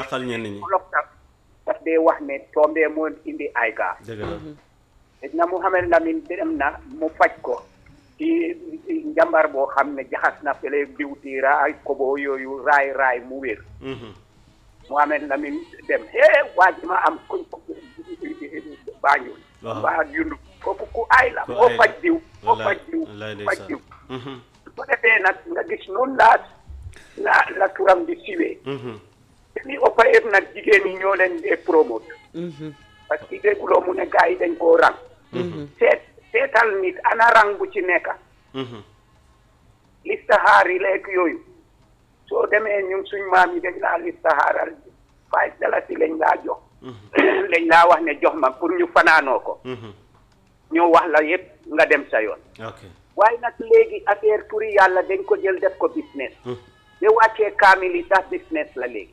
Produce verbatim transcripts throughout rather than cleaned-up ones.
xal ñenn ñi olof sax daf dee wax ne tombee moo indi ay gaa dëgg la na Mouhamed Lamine dem na mu faj ko ci njàmbar boo xam ne jaxas na fële biwti raay kobo yooyu raay raay mu wér Mouhamed Lamine dem hee waa ji ma am kuñ Banjul waa yundu kooku ku ay la moo faj diw moo faj diw faj diw su ko defee nag nga gis noonu laa la la turam di siwee li ëpp yëpp nag jigéen ñi ñoo leen dee promote parce que dégguloo mu ne gars yi dañ koo rang seet seetal nit ana rang bu ci nekka listahaar yi lekk yooyu soo demee ñun suñ maam yi dañ laa listahaaral five dalasi lañ laa jox lañ laa wax ne jox ma pour ñu fanaanoo ko ñoo wax la yëpp nga dem sa yoon waaye nag léegi affaire turi yàlla dañ ko jël def ko business de wàccee kaamil yi sax business la léegi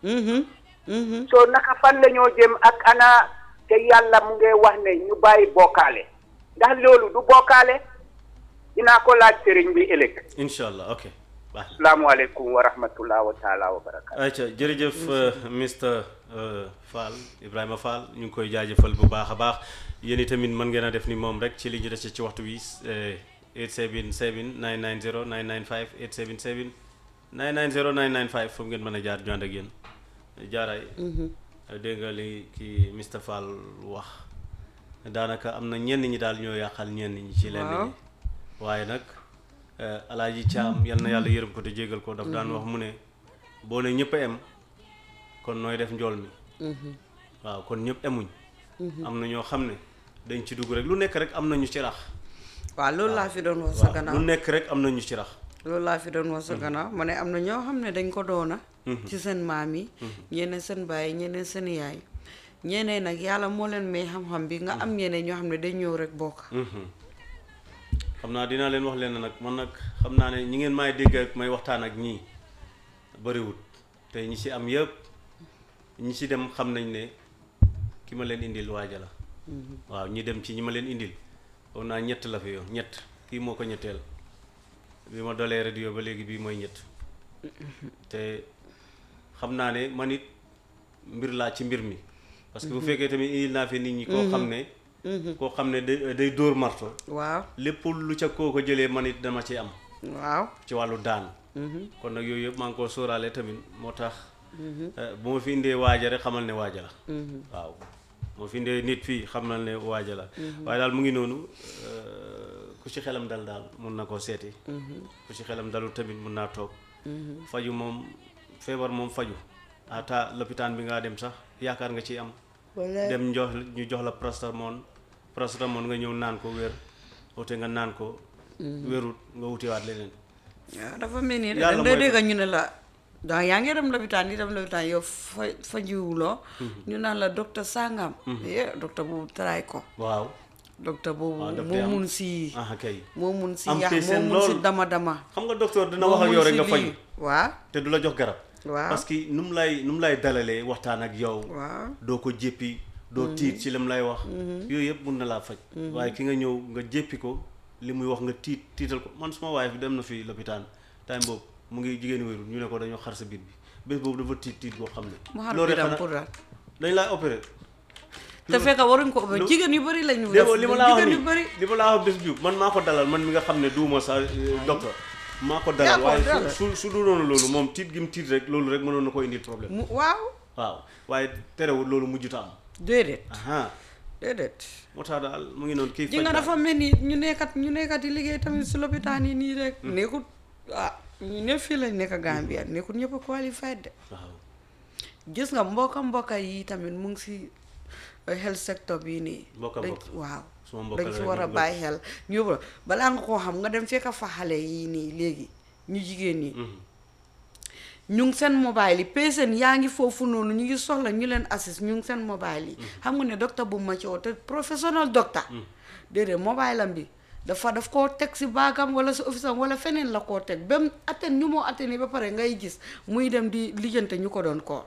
soo naka fan la ñoo jëm ak ana te yàlla mu ngi wax ne ñu bàyyi bokkaale ndax loolu du bokkaale dinaa ko laaj sëriñ bi ëllëg incha allah ok baax asalaamaaleykum wa rahmatullah wa taala wa barakaatu ayca jërëjëf mister Fall Ibrahima Fall ñu ngi koy jaajëfal bu baax a baax yéen itamit mën ngeen a def ni moom rek ci li ñu des ci waxtu wi eight seven seven nine nine zero nine nine five eight seven seven nine nine zero nine nine five foofu ngeen mën a jaar ñu ànd ak yéen jaaraay dégg nga li kii mister Fall wax daanaka am na ñenn ñi daal ñoo yàqal ñenn ñi ci lenn ñi waaye nag alaaji Caam yal na yàlla yërëm ko te jégal ko daf daan wax mu ne boo ne ñëpp a em kon nooy def njool mi waaw kon ñëpp emuñ am na ñoo xam ne dañ ci dugg rek lu nekk rek am na ñu ci rax waaw loolu laa fi doon wax sa gannaaw lu nekk rek am na ñu ci rax loolu laa fi doon wax sa gannaaw ma ne am na ñoo xam ne dañ ko doona ci seen maam yi ñeneen seen baay ñeneen seen yaay ñeneen nag yàlla moo leen may xam-xam bi nga am ñeneen ñoo xam ne dañ ñëw rek bokk xam naa dinaa leen wax leen nag man nag xam naa ne ñi ngeen may dégg ak may waxtaan ak ñii bariwut te ñi ci am yëpp ñi ci dem xam nañ ne ki ma leen indil waaja la waaw ñi dem ci ñi ma leen indil foog naa ñett la fi yow ñett kii moo ko ñetteel bi ma dolee radio ba léegi bii mooy ñett te xam naa ne man it mbir laa ci mbir mi parce que bu fekkee tamit indil naa fi nit ñi koo xam ne koo xam ne day day dóor marto waaw lépp lu ca koo ko jëlee man it dama ci am waaw ci wàllu daan kon nag yooyu yëpp maa ngi koo sóoraale tamit moo tax bu ma fi indee waaja rek xamal ne waaja la waaw moo fi indee nit fii xamal ne waaja la waaye daal mu ngi noonu ku ci xelam dal daal mun na koo seeti ku ci xelam dalul tamit mun naa toog faju moom feebar moom faju ata lopitaan bi ngaa dem sax yaakaar nga ci am dem jox ñu jox la paracetamol paracetamol nga ñëw naan ko wér oote nga naan ko wérut nga wutiwaat leneen waaw dafa mel ni da dégg ñu ne la daa yaa ngi dem lopitaan yi dem lopitaan yow fa fajiwuloo ñu naan la docteur Sangam eh docteur boobu taraay ko waaw docteur boobu moo mun si ah kay moo mun si am yax patient moo mun si lool. dama dama xam nga docteur dina wax ak yow rek nga faju waaw te du la jox garab waaw parce que nu mu lay nu mu lay dalalee waxtaan ak yow waaw doo ko jéppi doo tiit ci li mu lay wax yooyu yëpp mun na laa faj waaye ki nga ñëw nga jéppi ko li muy wax nga tiit tiital ko man suma waay fi dem na fi lopitaan time boobu mu ngi jigéen wérul ñu ne ko dañoo xar sa biir bi bés boobu dafa tiit tiit boo xam ne mu xar loolu bi rek dam pour xanaa daal dañ laa opéré te fekk waruñ ko ba jigéen yu bëri lañu def déggoo li ma laa wax jigéen ni yu bëri li ma laa wax bés bi man maa ko dalal man mi nga xam ne duuma sa docteur maa ko dalal Yaa ko waaye dalal. su su du doon loolu moom tiit gi mu tiit rek loolu rek mënoon na ko indil problème mu waaw waaw waaye terewul loolu mujjuta am déedéet aha déedéet moo tax daal mu ngi noonu kii ji nga dafa mel ni ñu nekkat ñu nekkat di liggéey tamit si lopitaan yi nii rek nekkut ah ñu ne fii lañ nekk Gambia nekkut ñëpp a qualified de waaw gis nga mbokka mbokka yi tamit mu ngi si health sector bii nii Mbokka dañ mbokka. waaw suma mbokk dañ si la war a rek, bàyyi xel ñu ba balaa nga koo xam nga dem fekk fa xale yi nii léegi ñu jigéen ñi ñu ngi seen mobile yi patient yaa ngi foofu noonu ñu ngi soxla ñu leen assist ñu ngi seen mobile yi xam nga ne docteur bu ma ci woo te professionnel docteur déedéet mobile am bi dafa daf koo teg si baagam wala si office am wala feneen la koo teg ba mu atten ñu moo atteni ba pare ngay gis muy dem di lijjante ñu ko doon kool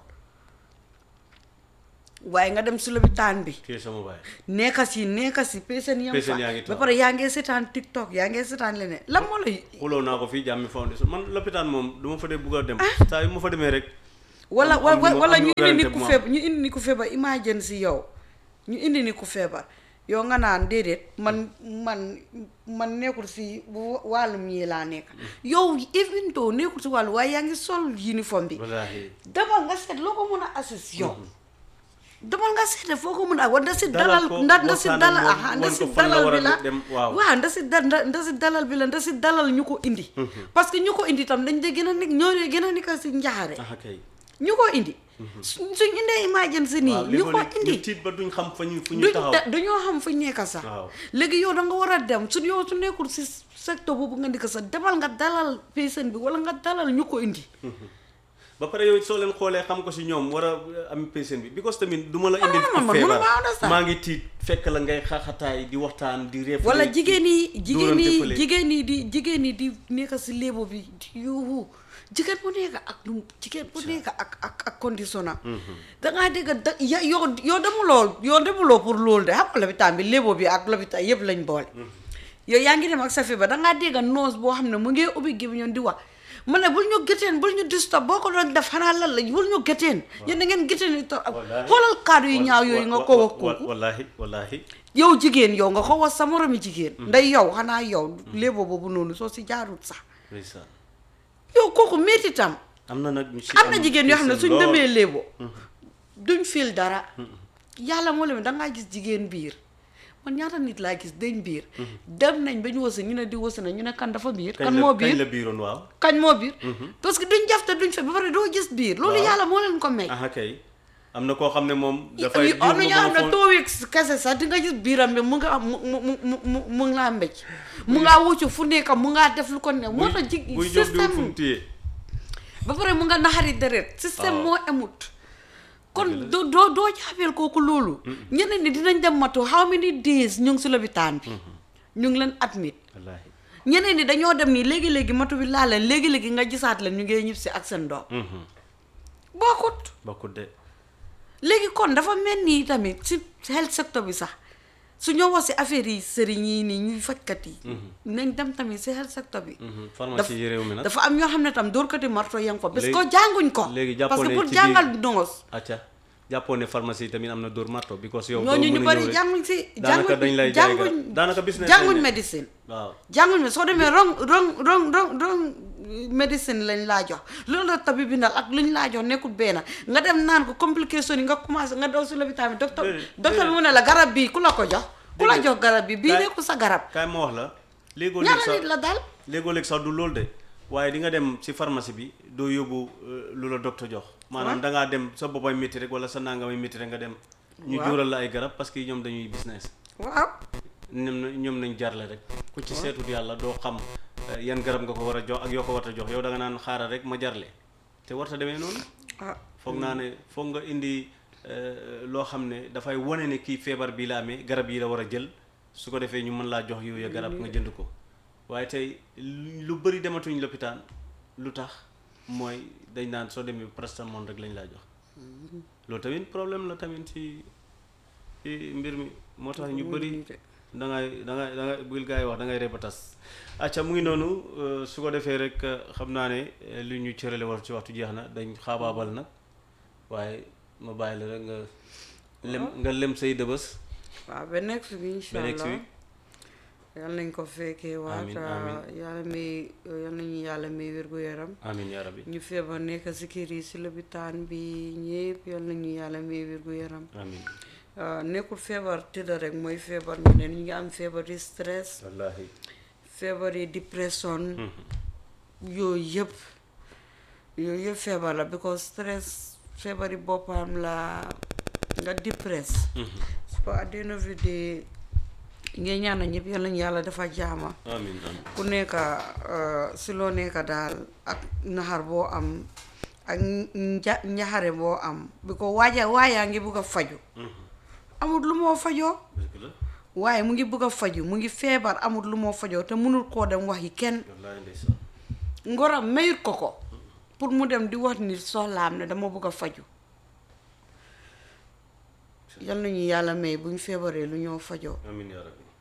waaye nga dem si lopitaan bi kii sama baay nekka si nekka si patient yam Patient yaa fa ngi ba toog. pare yaa ngee seetaan TikTok yaa ngee seetaan leneen lan moo lay xuloo naa ko fii jàmmi foundation man lopitaan moom du ma fa dee bugg a dem saa yu ma fa demee rek wala am- am wala lu- wala am lu ñu indi werante ni ku mu am. feebar ñu indi ni ku feebar emergency yow ñu indi ni ku feebar yow nga naan déedéet man man man nekkul si bu wàllum yi laa nekk yow even though nekkul si wàllu waaye yaa ngi sol uniforme bi wallaahi demal nga seet loo ko mën a assist yow demal nga seet foo ko mën a wa nda si Dalal dalal ko, nda nda si waxtaan ak dalal moom, aha nda wan si ko fan la dalal war a bi la dem, waaw. waaw nda si da nda nda si dalal bi la nda si dalal ñu ko indi parce que ñu ko indi tam dañ de gën a nekk ñoo de gën a nekk si njaxare ah kay ñu ko indi suñ suñ indee emergency nii waaw ñu ko léegoo-léeg indi ñu tiit ba duñ xam fa ñu fu ñu duñ taxaw da- dañoo xam fu ñu nekk sax waaw. léegi yow da nga war a dem su yow su nekkul si secteur boobu nga nekk sax demal nga dalal patient bi wala nga dalal ñu ko indi ba pare yow soo leen xoolee xam ko si ñoom war a am patient bi because tamit du ma la indi man- man feebar mënuma understand. maa ngi tiit fekk la ngay xaaxataay di waxtaan di reef wala jigéen yi jigéen yi fële. jigéen yi di jigéen yi di nekk si léebo bi di yuuxu jigéen bu nekk ak lu jigéen bu nekk ak ak ak condition am dangaa dégg da ya yow yow demuloo yow demuloo pour loolu de xam nga lopitaan bi léebo bi ak lopitaan yëpp lañ boole yow yaa ngi dem ak sa feebar dangaa dégg noos boo xam ne mu ngi ubbi gémmiñam di wax mu ne bul ñu gëteen bul ñu disturb boo ko doon def xanaa lan la bul ñu gëteen yéen da ngeen gëteen yi to Wallaahi. xoolal kaddu yu ñaaw yooyu nga ko wax kooku wallaahi wallaahi yow jigéen yow nga ko wax sa moromi jigéen nday yow xanaa yow léebo boobu noonu soo si jaarut sax ndeysaan yow kooku métti tam am na nag ñu si am na jigéen yoo xam ne patient suñ lool. demee léebo duñ fil dara yàlla moo leen dangaa gis jigéen biir man ñaata nit laa gis dañ biir dem nañ ba ñu wasi ñu ne di wasi na ñu ne kan dafa biir kañ kan la- moo kañ la biir biiroon waaw kañ moo biir parce que duñ jafte duñ fe ba pare doo gis biir loolu Waaw. yàlla moo leen ko may aha kay am na koo xam ne moom dafay am na biir ñoo xam ba ne ma two weeks kese sax di nga gis biiram bi mu nga mu mu mu mu mu ngi laa mbéj mu ngaa wuccu fu nekk mu ngaa def lu ko ne moo tax ji buy jóg di wut fu mu système téye ba pare mu nga naxari deret système waaw. moo amut kon doo doo doo jaabeel kooku loolu ñeneen ñi dinañ dem matu how many days ñu ngi si lopitaan bi ñu ngi leen admit wallaahi ñeneen ñi dañoo dem nii léegi-léegi matu bi laa leen léegi-léegi nga gisaat leen ñu ngee ñib si ak seen doom bokkut bokkut de léegi kon dafa mel nii tamit si health sector bi sax su ñoo wax si affaire yi sëriñ yi nii ñuy fajkat yi nañ dem tamit si health sector bi Mhm. pharmacie yi réew mi nag dafa am ñoo xam ne tam dóorkati marto yang fa parce que Léegi- jànguñ ko léegi parce jàppoo que ne pour ci jàngal biir- noos acca jàppoo ne pharmacie yi tamit am na dóor marto because yow doo ñooñu mën ñu a bari ñëw rek. jànguñ si daanaka dañ lay jaay garab jànguñ daanaka business jànguñ lañ ne. médecine waaw jànguñ me soo demee rong rong rong rong rong médecine lañ laa jox loolu la tabi bindal ak luñ laa jox nekkul benn nga dem naan ko complication yi nga commencé nga daw si lopitaan bi docteur Déedéet, docteur bi mu ne la garab bii ku la ko jox ku la Déedéet. jox garab bi bii Kaay- nekkul sa garab kaay ma wax la léegoo léeg ñaata sax nit la daal léegoo léeg sax du loolu de waaye di nga dem si pharmacie bi doo yóbbu euh, lu la docteur jox maanaam Waaw. da ngaa dem sa boppay métti rek wala sa nangamay métti rek nga dem ñu Waaw. jóoral la ay garab parce que ñoom dañuy business waaw ñoom na- ñoom nañ jarle rek ku ci seetut yàlla doo xam euh, yan garab nga ko war a jox ak yoo ko war a jox yow da nga naan xaaral rek ma jarle te warta demee noonu ah foog naa ne foog nga indi euh, loo xam ne dafay wane ne kii feebar bii la amee garab yi la war a jël su ko defee ñu mën laa jox yooyu garab nga jënd ko waaye tey lu bëri dematuñ lopitaan lu tax mooy dañ naan soo demee paracétamol rek lañ laa jox loolu tamit problème la tamit ci ci mbir mi moo tax ñu bëri da ngay da ngay da ngay bul gaa yi wax da ngay reba tas acca mu ngi noonu euh, su ko defee rek euh, xam naa ne euh, li ñu cërale war ci waxtu jeex na dañ xaabaabal nag waaye ma bàyyi la rek nga lem nga lem say dëbës waaw ba next week incha ba next allah week yal nañ ko fekkee waat Amiin, amiin. yàlla may yal nañu yàlla may wér gu yaram amin yaa rabbi ñu feebar nekk si kër yi si lopitaan bi ñëpp yal nañu yàlla may wér gu yaram amin ah, nekkul feebar tëdd rek mooy feebar ñu ne ñu ngi am feebar yi stress wallahi feebar yi dépression yooyu yëpp yooyu yëpp feebar la because stress feebar yi boppam la nga depress so at the end of the day ngeen ñaanal ñëpp yal nañu yàlla dafa jaama amin amin ku nekk si loo nekk daal ak naxar boo am ak nja njaxare boo am bi ko waaja waayaa ngi bugg a faju amul lu moo fajoo dëgg la waaye mu ngi bugg a faju mu ngi feebar amul lu moo fajoo te mënul koo dem wax yi kenn wallahi ndeysaan ngoram mayut ko ko pour mu dem di wax nit soxlaam ne dama bugg a faju yal nañu yàlla may buñ feebaree lu ñoo fajoo amin yaa rabbi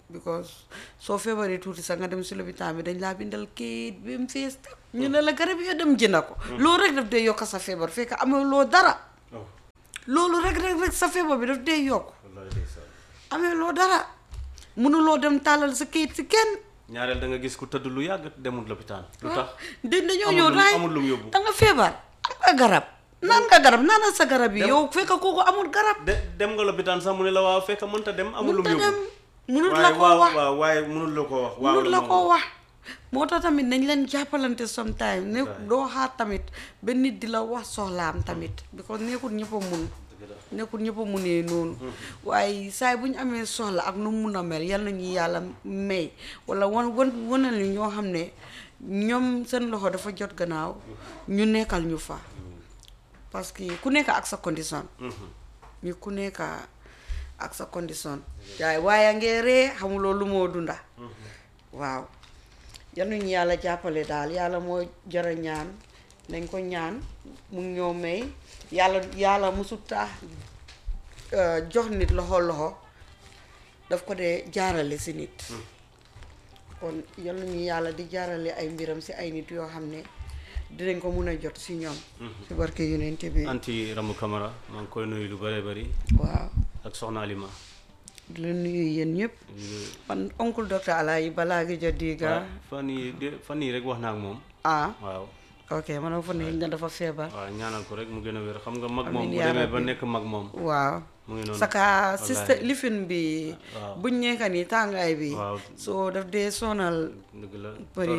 because soo feebaree tuuti sax nga dem si lopitaan bi dañ laa bindal kayit bi mu fees tam ñu ne la garab yoo dem jënd ko loolu rek daf dee yokk sa feebar fekk amee loo dara loolu rek rek rek sa feebar bi daf dee yokk amee loo dara mënuloo dem tàllal sa kayit si kenn ñaareel da nga gis ku tëdd lu yàgg demul lopitaan lu tax di dañoo ñëw raay amul lu mu yóbbu da nga feebar am nga garab naan nga garab naanal sa garab yi yow fekk kooku amul garab de dem nga lopitaan sax mu ne la waaw fekk mënta dem amul lu mu yóbbu mënut la koo wax waaw waaye mënul la koo wax mënut la koo wax moo tax tamit nañ leen jàppalante sometime ne doo xaar tamit ba nit di la wax soxlaam tamit because nekkul ñëpp a mun nekkul ñëpp a munee noonu waaye saay bu ñu amee soxla ak nu mun a mel yal nañu yàlla may wala wan wan wanal ñu ñoo xam ne ñoom seen loxo dafa jot gannaaw ñu nekkal ñu fa parce que ku nekk ak sa condition ñu ku nekk ak sa condition yaay waaye ngee ree xamuloo lu moo dunda waaw yal nañu yàlla jàppale daal yàlla moo jara ñaan nañ ko ñaan mu ñoo may yàlla yàlla musu tax jox nit loxo loxo daf ko dee jaarale si nit kon yal nañu yàlla di jaarale ay mbiram si ay nit yoo xam ne dinañ ko mun a jot si ñoom si barke yonent bi anti Ramou Camara maa ngi koy nuyu lu bëree bëri waaw ak soxna Alima di leen nuyu yéen ñëpp man oncle docteur Alaye balaa gi jot diga fan yi fan yi rek wax naa ak moom ah waaw ok man fa ne nga dafa feebar waaw ñaanal ko rek mu gën a wér xam nga mag moom bu demee ba nekk mag moom waaw mu ngi noonu saka système lifin bi buñ nekka ni tàngaay bi waaw soo daf dee sonal dëgg la bëri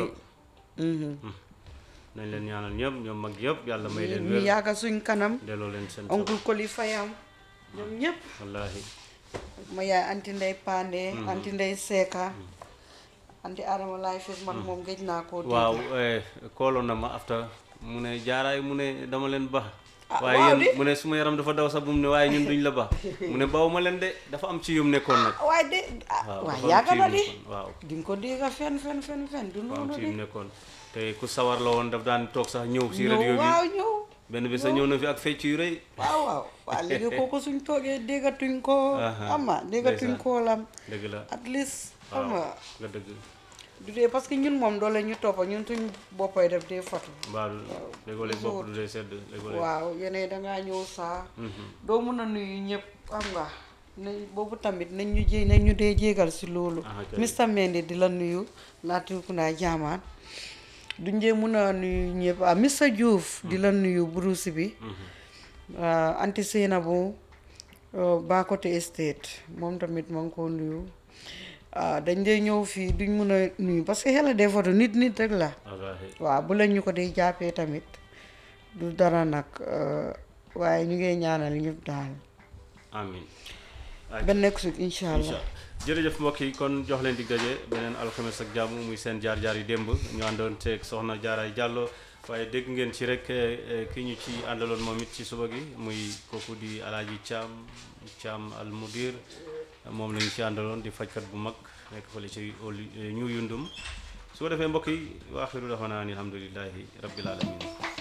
nañ leen ñaanal ñëpp ñoom mag yëpp yàlla may leen ñu wér yàgga suñ kanam delloo leen seen oncle Koli Fayam ñoom ñëpp wallaahi ma yaay anti ndey Pande anti ndey Seeka anti Adama laay fes man moom géej naa koo waaw kooloon na ma after mu ne jaaraay mu ne dama leen ba waaye waaw yéen mu ne suma yaram dafa daw sax bu mu ne waaye ñun duñ la ba mu ne baw ma leen de dafa am ci yum nekkoon nag waaye de waaw waaye dafa am yàgga ci na yum di nekkoon waaw di nga ko dégga fen fen fen fen du dafa am noonu ci de yum nekkoon te ku sawar la woon daf daan toog sax ñëw si ñëw radio bi waaw ñëw benn bi sax ñëw na fi ak fecc yu rëy waaw waaw waaw léegi kooku suñ toogee déggatuñ ko ama déggatuñ koo lam dëgg la at least waaw ama nga dëgg du dee parce que ñun moom doole ñu toppa ñun suñ boppay def dee fatu mbaa léegoo léeg bopp du dee sedd léegoo léeg waaw yeneen dangaa ñëw saa doo mun a nuyu ñëpp xam nga ne boobu tamit nañ ñu jé nañ ñu dee jéegal si loolu mister Mendy di la nuyu laatiku naa jaamaan duñ dee mun a nuyu ñëpp ah mister Diouf di la nuyu Bruce bi anti Seynabou Bakote Estate moom tamit ma ngi koo nuyu ah dañ dee ñëw fii duñ mun a nuyu parce que xel des photos nit nit rek la waaw bu lañ ñu ko dee jàppee tamit du dara nag waaye ñu ngi ñaanal ñëpp daal amiin ba nekk su incha allah jërëjëf mbokk yi kon jox leen dig daje beneen alxames ak jàmm muy seen jaar-jaar yi démb ñu àndoon teeg soxna Jaaraay Jàllo waaye dégg ngeen ci rek ki ñu ci àndaloon moom it ci suba gi muy kooku di Alaaji Caam Caam al Mudir moom lañu ci àndaloon di fajkat bu mag nekk fële ci ñu yundum su ko defee mbokk yi waaxiru dafa naa ni alhamdulillahi rabbil alamin